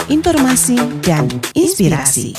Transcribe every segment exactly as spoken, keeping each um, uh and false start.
informasi, dan inspirasi.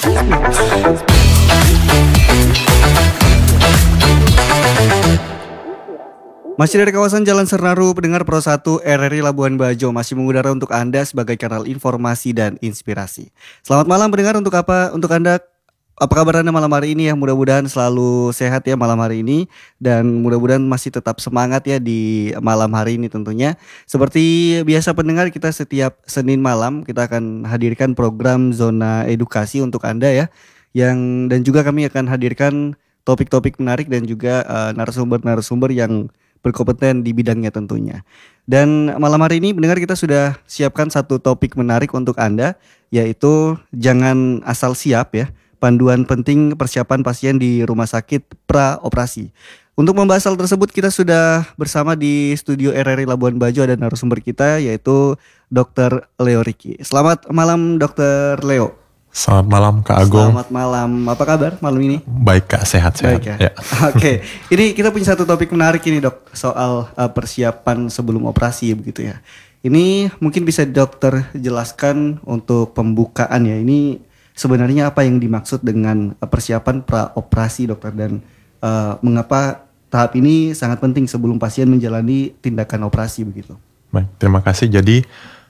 Masih dari kawasan Jalan Sernaru, pendengar Pro satu R R I Labuan Bajo masih mengudara untuk Anda sebagai kanal informasi dan inspirasi. Selamat malam pendengar, untuk apa untuk Anda, apa kabar Anda malam hari ini ya? Mudah-mudahan selalu sehat ya malam hari ini, dan mudah-mudahan masih tetap semangat ya di malam hari ini tentunya. Seperti biasa pendengar, kita setiap Senin malam kita akan hadirkan program Zona Edukasi untuk Anda ya. Yang dan juga kami akan hadirkan topik-topik menarik dan juga uh, narasumber-narasumber yang berkompeten di bidangnya tentunya. Dan malam hari ini pendengar, kita sudah siapkan satu topik menarik untuk Anda, yaitu jangan asal siap ya, panduan penting persiapan pasien di rumah sakit pra-operasi. Untuk membahas hal tersebut, kita sudah bersama di studio R R I Labuan Bajo, ada narasumber kita yaitu dokter Leo Riki. Selamat malam dokter Leo. Selamat malam Kak Agung. Selamat malam, apa kabar malam ini? Baik Kak, sehat-sehat. Baik ya. Ya. Oke, okay. Ini kita punya satu topik menarik ini dok, soal uh, persiapan sebelum operasi begitu ya. Ini mungkin bisa dokter jelaskan untuk pembukaan ya. Ini sebenarnya apa yang dimaksud dengan uh, persiapan pra-operasi dokter, dan uh, mengapa tahap ini sangat penting sebelum pasien menjalani tindakan operasi begitu. Baik, terima kasih. Jadi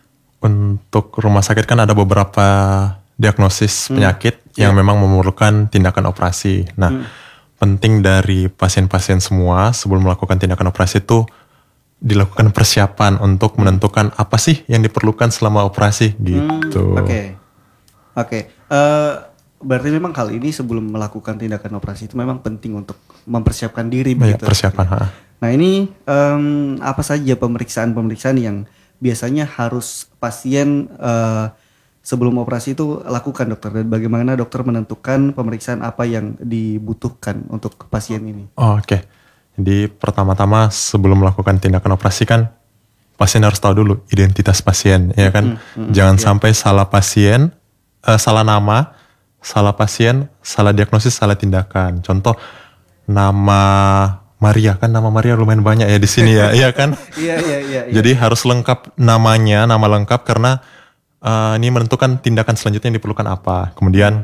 untuk rumah sakit kan ada beberapa diagnosis hmm. penyakit yang yeah. memang memerlukan tindakan operasi. Nah, hmm. penting dari pasien-pasien semua sebelum melakukan tindakan operasi itu dilakukan persiapan untuk menentukan apa sih yang diperlukan selama operasi gitu. Oke, hmm. oke. Okay. Okay. Uh, berarti memang hal ini sebelum melakukan tindakan operasi itu memang penting untuk mempersiapkan diri begitu. Ya, persiapan. Ha. Nah ini um, apa saja pemeriksaan-pemeriksaan yang biasanya harus pasien uh, sebelum operasi itu lakukan dokter, dan bagaimana dokter menentukan pemeriksaan apa yang dibutuhkan untuk pasien ini? Oh, Oke, okay. Jadi pertama-tama sebelum melakukan tindakan operasi kan pasien harus tahu dulu identitas pasien, ya kan? Mm, mm, Jangan yeah. sampai salah pasien, uh, salah nama, salah pasien, salah diagnosis, salah tindakan. Contoh nama Maria, kan nama Maria lumayan banyak ya di sini ya, iya kan? Iya iya iya. Jadi harus lengkap namanya, nama lengkap, karena Uh, ini menentukan tindakan selanjutnya yang diperlukan apa. Kemudian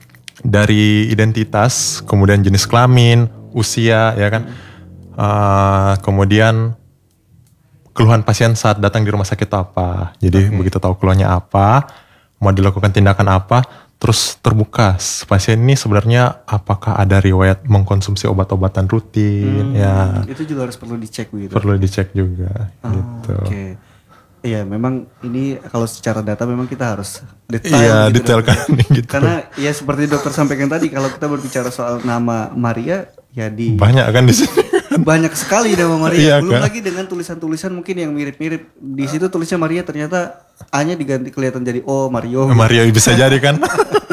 dari identitas, kemudian jenis kelamin, usia, ya kan. Uh, kemudian keluhan pasien saat datang di rumah sakit itu apa. Jadi okay. begitu tahu keluhannya apa, mau dilakukan tindakan apa, terus terbuka pasien ini sebenarnya apakah ada riwayat mengkonsumsi obat-obatan rutin. Hmm, ya. Itu juga harus perlu dicek begitu. Perlu dicek juga. Oh, gitu. Oke. Okay. Iya, memang ini kalau secara data memang kita harus detail. Iya, gitu, detail kan gitu. Karena ya seperti dokter sampaikan tadi, kalau kita berbicara soal nama Maria, ya di banyak kan di sini. Banyak sekali nama Maria. Iya, Belum kan? lagi dengan tulisan-tulisan mungkin yang mirip-mirip. Di situ tulisnya Maria, ternyata A-nya diganti kelihatan jadi O, Mario. Mario bisa jadi kan?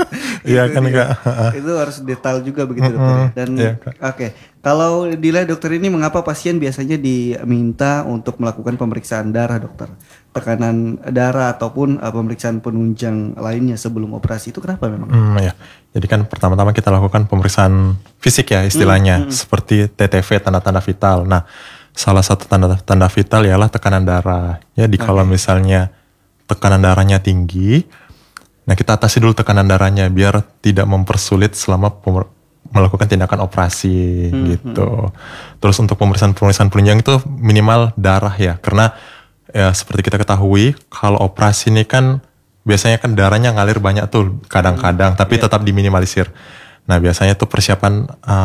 Iya kan Kak. Itu harus detail juga begitu dokter. Dan iya, oke, okay. Kalau dilihat dokter ini, mengapa pasien biasanya diminta untuk melakukan pemeriksaan darah dokter? Tekanan darah ataupun uh, pemeriksaan penunjang lainnya sebelum operasi itu kenapa memang? Hmm, ya. Jadi kan pertama-tama kita lakukan pemeriksaan fisik ya istilahnya, hmm, hmm. seperti T T V, tanda-tanda vital. Nah, salah satu tanda-tanda vital ialah tekanan darah. Jadi okay. kalau misalnya tekanan darahnya tinggi, nah kita atasi dulu tekanan darahnya biar tidak mempersulit selama pemer- melakukan tindakan operasi hmm, gitu. Hmm. Terus untuk pemeriksaan-pemeriksaan penunjang itu minimal darah ya, karena ya seperti kita ketahui kalau operasi ini kan biasanya kan darahnya ngalir banyak tuh kadang-kadang, hmm, tapi yeah. tetap diminimalisir. Nah biasanya tuh persiapan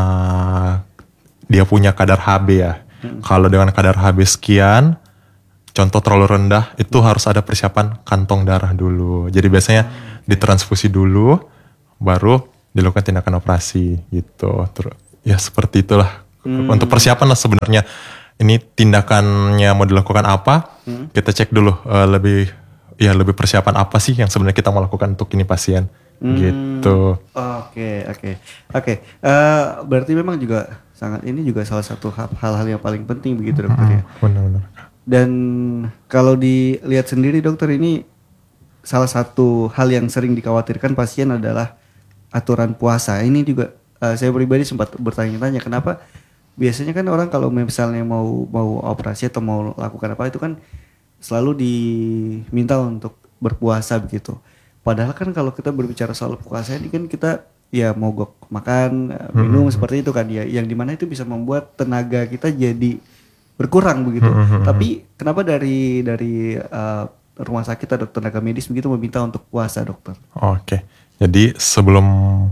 uh, dia punya kadar H B ya. Hmm. Kalau dengan kadar H B sekian, contoh terlalu rendah, itu hmm. harus ada persiapan kantong darah dulu. Jadi biasanya hmm. ditransfusi dulu, baru dilakukan tindakan operasi gitu. Terus ya seperti itulah. Hmm. Untuk persiapan lah sebenarnya. Ini tindakannya mau dilakukan apa? Hmm. Kita cek dulu uh, lebih ya lebih persiapan apa sih yang sebenarnya kita mau lakukan untuk ini pasien. Hmm. Gitu. Oke, oke. Oke. Eh, berarti memang juga sangat ini juga salah satu hal-hal yang paling penting begitu dokter hmm. ya. Benar-benar. Dan kalau dilihat sendiri dokter, ini salah satu hal yang sering dikhawatirkan pasien adalah aturan puasa. Ini juga uh, saya pribadi sempat bertanya-tanya kenapa biasanya kan orang kalau misalnya mau mau operasi atau mau lakukan apa itu kan selalu diminta untuk berpuasa begitu. Padahal kan kalau kita berbicara soal puasa ini kan kita ya mogok makan, minum hmm. seperti itu kan ya, yang dimana itu bisa membuat tenaga kita jadi berkurang begitu. Hmm. Tapi kenapa dari dari uh, rumah sakit atau tenaga medis begitu meminta untuk puasa, dokter? Oke, jadi sebelum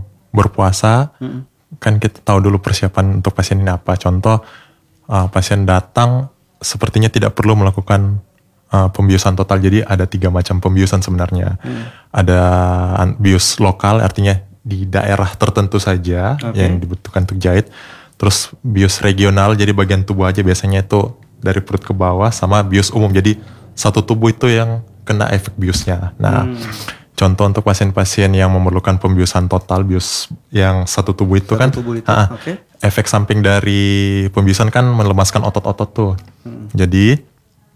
berpuasa hmm. kan kita tahu dulu persiapan untuk pasien ini apa. Contoh uh, pasien datang sepertinya tidak perlu melakukan Uh, pembiusan total. Jadi ada tiga macam pembiusan sebenarnya. Hmm. Ada bius lokal, artinya di daerah tertentu saja okay. yang dibutuhkan untuk jahit. Terus bius regional, jadi bagian tubuh aja biasanya itu dari perut ke bawah, sama bius umum. Jadi satu tubuh itu yang kena efek biusnya. Nah, hmm. contoh untuk pasien-pasien yang memerlukan pembiusan total, bius yang satu tubuh itu satu kan, tubuh itu. Uh, okay. efek samping dari pembiusan kan melemaskan otot-otot tuh. Hmm. Jadi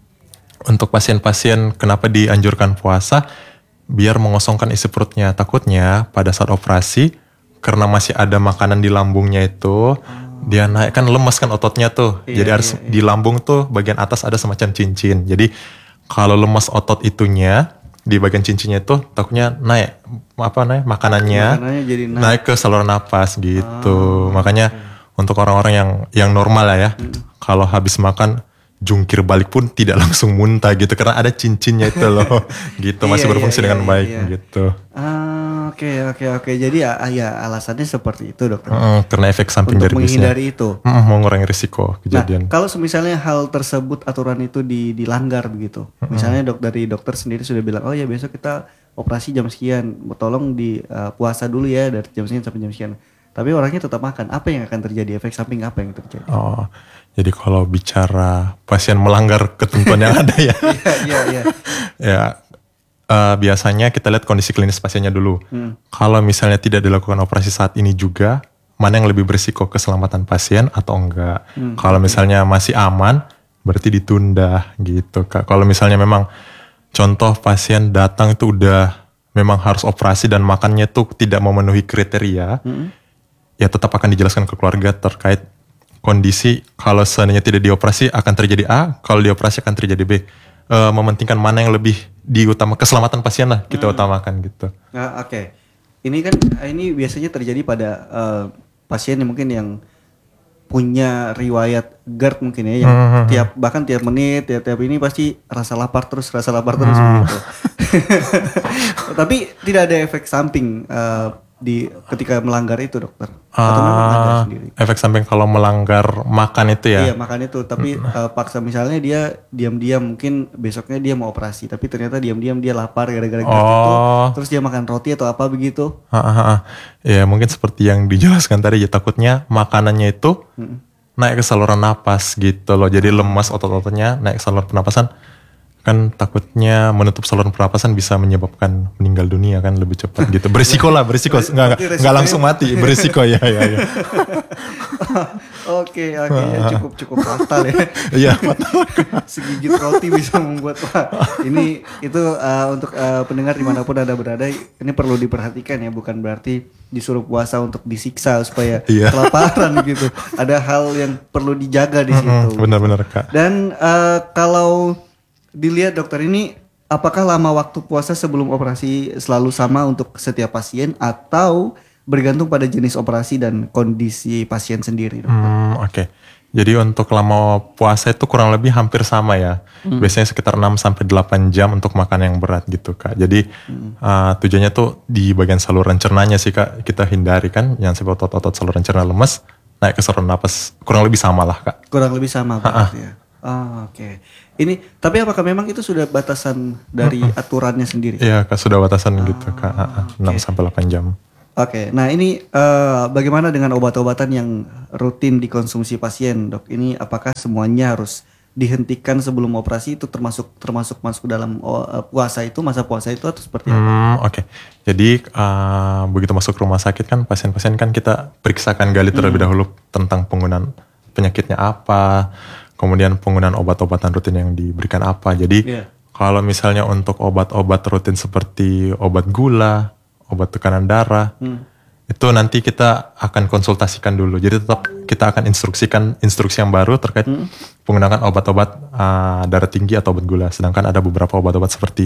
untuk pasien-pasien kenapa dianjurkan puasa? Biar mengosongkan isi perutnya. Takutnya pada saat operasi, karena masih ada makanan di lambungnya itu, oh. dia naik kan lemas kan ototnya tuh. Iya, Jadi harus iya, iya. di lambung tuh bagian atas ada semacam cincin. Jadi kalau lemas otot itunya, di bagian cincinnya itu takutnya naik apa naik makanannya, makanannya jadi naik. naik ke saluran napas gitu. Oh, Makanya okay. untuk orang-orang yang yang normal lah ya, hmm. kalau habis makan jungkir balik pun tidak langsung muntah gitu karena ada cincinnya itu loh gitu masih iya, berfungsi iya, dengan iya, baik iya. gitu. Ah oke okay, oke okay, oke okay. Jadi ya, ya alasannya seperti itu, dokter. Mm, karena efek samping untuk dari bisnya. menghindari itu. Mm, mengurangi risiko kejadian. Nah, kalau misalnya hal tersebut aturan itu di, dilanggar begitu, mm. misalnya dok dari dokter sendiri sudah bilang oh ya besok kita operasi jam sekian, tolong di uh, puasa dulu ya dari jam sekian sampai jam sekian. Tapi orangnya tetap makan. Apa yang akan terjadi? Efek samping apa yang terjadi? Oh, jadi kalau bicara pasien melanggar ketentuan yang ada ya. Iya, iya, iya. Ya, uh, biasanya kita lihat kondisi klinis pasiennya dulu. Hmm. Kalau misalnya tidak dilakukan operasi saat ini juga, mana yang lebih berisiko keselamatan pasien atau enggak? Hmm. Kalau misalnya masih aman, berarti ditunda gitu, Kak. Kalau misalnya memang contoh pasien datang itu udah memang harus operasi dan makannya tuh tidak memenuhi kriteria, hmm. ya tetap akan dijelaskan ke keluarga terkait kondisi kalau seandainya tidak dioperasi akan terjadi A, kalau dioperasi akan terjadi B. E, mementingkan mana yang lebih diutama keselamatan pasien lah kita hmm. utamakan gitu. Nah, Oke, okay. ini kan ini biasanya terjadi pada uh, pasien yang mungkin yang punya riwayat GERD mungkin ya, yang hmm. tiap bahkan tiap menit, tiap tiap ini pasti rasa lapar terus, rasa lapar terus hmm. gitu. Tapi tidak ada efek samping. Uh, di ketika melanggar itu, dokter? Atau memang ada sendiri? Efek samping kalau melanggar makan itu ya? Iya, makan itu. Tapi hmm. uh, paksa misalnya dia diam-diam mungkin besoknya dia mau operasi, tapi ternyata diam-diam dia lapar gara-gara oh. itu. Terus dia makan roti atau apa begitu? Ha, ha, ha. Ya mungkin seperti yang dijelaskan tadi ya, takutnya makanannya itu hmm. naik ke saluran napas gitu loh. Jadi lemas otot-ototnya, naik ke saluran pernapasan. Kan takutnya menutup saluran pernapasan bisa menyebabkan meninggal dunia kan lebih cepat gitu. Berisiko lah, berisiko. Nggak, nggak langsung mati, berisiko ya. ya, ya. Oke, oke, ya cukup cukup fatal ya. Iya, fatal. Segigit roti bisa membuat wah. Ini itu uh, untuk uh, pendengar dimanapun Anda berada, ini perlu diperhatikan ya, bukan berarti disuruh puasa untuk disiksa supaya iya. kelaparan gitu. Ada hal yang perlu dijaga di situ. Benar-benar, Kak. Dan uh, kalau dilihat dokter ini, apakah lama waktu puasa sebelum operasi selalu sama untuk setiap pasien atau bergantung pada jenis operasi dan kondisi pasien sendiri, dokter? Hmm, Oke, okay. Jadi untuk lama puasa itu kurang lebih hampir sama ya. Hmm. Biasanya sekitar enam sampai delapan jam untuk makan yang berat gitu, Kak. Jadi hmm. uh, tujuannya tuh di bagian saluran cernanya sih, Kak. Kita hindari kan yang sebab otot-otot saluran cerna lemes, naik ke saluran napas kurang lebih sama lah, Kak. Kurang lebih sama berarti ya. Oh, oke. Okay. Ini tapi apakah memang itu sudah batasan dari mm-hmm. aturannya sendiri? Iya, Kak, sudah batasan oh, gitu, Kak. Okay. enam sampai delapan jam. Oke. Okay. Nah, ini uh, bagaimana dengan obat-obatan yang rutin dikonsumsi pasien, Dok? Ini apakah semuanya harus dihentikan sebelum operasi, itu termasuk termasuk masuk dalam uh, puasa itu, masa puasa itu atau seperti apa? Hmm, oke. Okay. Jadi uh, begitu masuk rumah sakit kan pasien-pasien kan kita periksakan gali terlebih hmm. dahulu tentang penggunaan penyakitnya apa, kemudian penggunaan obat-obatan rutin yang diberikan apa. Jadi yeah. kalau misalnya untuk obat-obat rutin seperti obat gula, obat tekanan darah, hmm. itu nanti kita akan konsultasikan dulu. Jadi tetap kita akan instruksikan instruksi yang baru terkait hmm. penggunaan obat-obat uh, darah tinggi atau obat gula. Sedangkan ada beberapa obat-obat seperti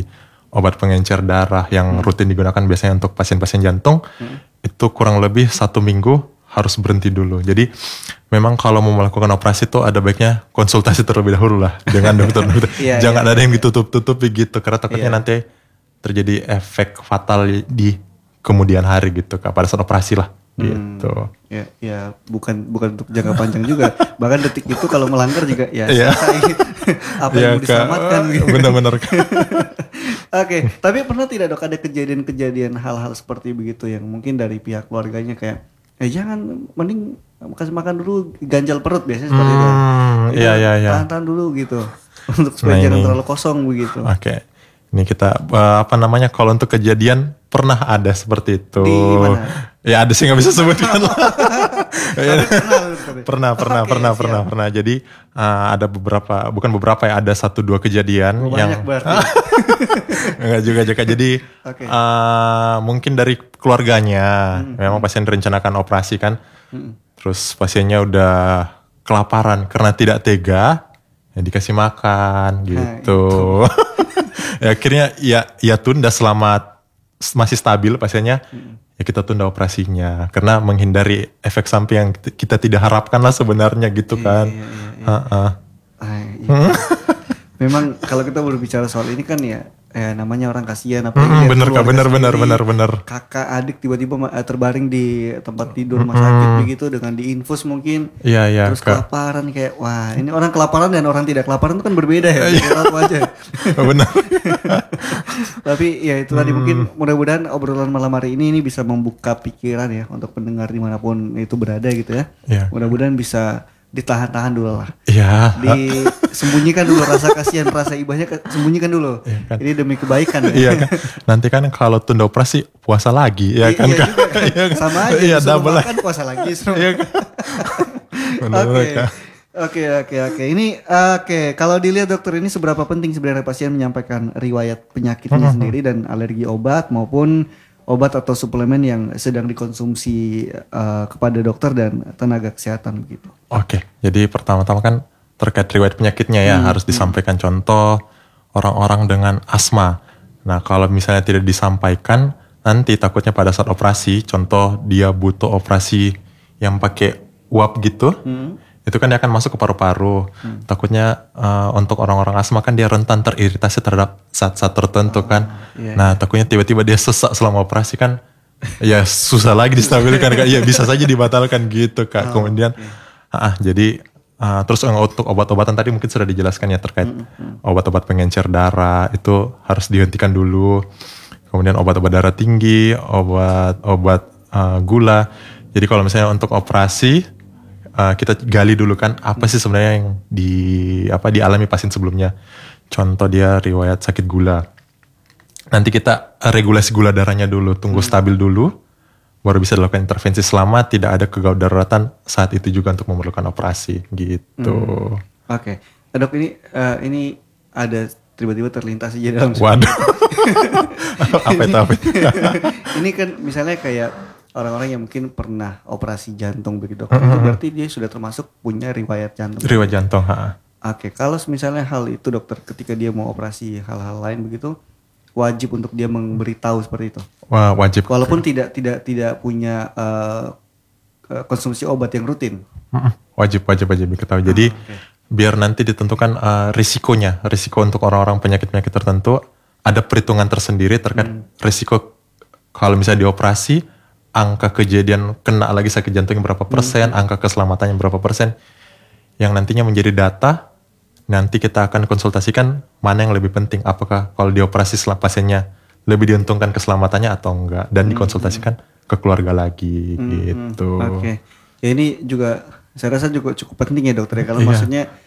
obat pengencer darah yang rutin digunakan biasanya untuk pasien-pasien jantung, hmm. itu kurang lebih satu minggu harus berhenti dulu. Jadi memang kalau mau melakukan operasi itu ada baiknya konsultasi terlebih dahulu lah dengan dokter-dokter. yeah, Jangan yeah, ada yeah. yang ditutup-tutupi gitu, karena takutnya yeah. nanti terjadi efek fatal di kemudian hari gitu, Kak, pada saat operasi lah. Gitu. Hmm, ya, ya bukan bukan untuk jangka panjang juga. Bahkan detik itu kalau melanggar juga ya selesai. Apa yang mau diselamatkan gitu. Benar-benar. Oke, okay. Tapi pernah tidak dok ada kejadian-kejadian hal-hal seperti begitu yang mungkin dari pihak keluarganya kayak eh jangan, mending kasih makan dulu, ganjal perut biasanya seperti hmm, itu. Iya iya iya. Tahan-tahan dulu gitu. Untuk supaya nah, jangan ini. terlalu kosong begitu. Oke. Okay. Ini kita uh, apa namanya kalau untuk kejadian pernah ada seperti itu. Di mana? Ya ada sih nggak bisa sebutkan lah. pernah pernah okay, pernah siap. pernah pernah. Jadi uh, ada beberapa bukan beberapa ya ada satu dua kejadian oh, yang enggak juga juga. Jadi okay. uh, mungkin dari keluarganya hmm. memang pasien direncanakan operasi kan. Hmm. Terus pasiennya udah kelaparan karena tidak tega ya dikasih makan gitu. Nah, ya akhirnya ya ya tunda selama masih stabil pasiennya hmm. ya kita tunda operasinya karena menghindari efek samping yang kita tidak harapkan lah sebenarnya gitu kan. Iya, iya, iya. Uh-uh. Ah, iya. Memang kalau kita berbicara soal ini kan ya eh, namanya orang kasihan apa hmm, bener kak bener bener bener bener kakak adik tiba-tiba terbaring di tempat tidur rumah sakit hmm. begitu dengan diinfus mungkin iya, iya, terus kak. kelaparan kayak wah ini orang kelaparan dan orang tidak kelaparan itu kan berbeda ya satu aja benar tapi ya itu tadi hmm. mungkin mudah-mudahan obrolan malam hari ini ini bisa membuka pikiran ya untuk pendengar dimanapun itu berada gitu ya, ya. Mudah-mudahan bisa ditahan-tahan dulu lah. Iya. Disembunyikan dulu rasa kasihan, rasa ibahnya sembunyikan dulu. Iya kan? Ini demi kebaikan ya. Iya kan. Nanti kan kalau tunda operasi puasa lagi ya kan. Iya, juga, kan? Iya, sama aja. Iya, double makan puasa lagi. Iya kan. Oke. Oke oke oke. Ini oke okay. Kalau dilihat dokter ini seberapa penting sebenarnya pasien menyampaikan riwayat penyakitnya hmm. sendiri dan alergi obat maupun obat atau suplemen yang sedang dikonsumsi uh, kepada dokter dan tenaga kesehatan begitu. Oke, jadi pertama-tama kan terkait riwayat penyakitnya ya hmm, harus disampaikan hmm. contoh orang-orang dengan asma. Nah kalau misalnya tidak disampaikan nanti takutnya pada saat operasi, contoh dia butuh operasi yang pakai uap gitu, hmm. itu kan dia akan masuk ke paru-paru. Hmm. Takutnya uh, untuk orang-orang asma kan dia rentan teriritasi terhadap zat-zat tertentu oh, kan. Iya, nah iya. takutnya tiba-tiba dia sesak selama operasi kan, ya susah lagi distabilkan kak. Ya bisa saja dibatalkan gitu kak. Oh, Kemudian, okay. uh, jadi uh, terus untuk obat-obatan tadi mungkin sudah dijelaskan ya terkait hmm, hmm. obat-obat pengencer darah itu harus dihentikan dulu. Kemudian obat-obat darah tinggi, obat-obat uh, gula. Jadi kalau misalnya untuk operasi Uh, kita gali dulu kan apa sih sebenarnya yang di apa dialami pasien sebelumnya. Contoh dia riwayat sakit gula. Nanti kita regulasi gula darahnya dulu, tunggu hmm. stabil dulu, baru bisa dilakukan intervensi selama tidak ada kedaruratan saat itu juga untuk memerlukan operasi gitu. Hmm. Oke, okay. Dok ini uh, ini ada tiba-tiba terlintas aja dalam. Waduh. apa itu apa itu? Ini kan misalnya kayak orang-orang yang mungkin pernah operasi jantung begitu dokter, mm-hmm. itu berarti dia sudah termasuk punya riwayat jantung. Riwayat jantung, ha. Oke, kalau misalnya hal itu dokter ketika dia mau operasi hal-hal lain begitu, wajib untuk dia memberitahu seperti itu. Wah, wajib. Walaupun okay. tidak tidak tidak punya uh, konsumsi obat yang rutin. Wajib, wajib, wajib diketahui. Jadi ah, okay. biar nanti ditentukan uh, risikonya, risiko untuk orang-orang penyakit-penyakit tertentu, ada perhitungan tersendiri terkait hmm. risiko kalau misalnya dioperasi. Angka kejadian kena lagi sakit jantung berapa persen, hmm. angka keselamatannya berapa persen, yang nantinya menjadi data, nanti kita akan konsultasikan mana yang lebih penting, apakah kalau dioperasi setelah pasiennya lebih diuntungkan keselamatannya atau enggak, dan hmm. dikonsultasikan ke keluarga lagi hmm. gitu. Oke, okay. Ya ini juga saya rasa juga cukup penting ya dokter ya, kalau yeah. maksudnya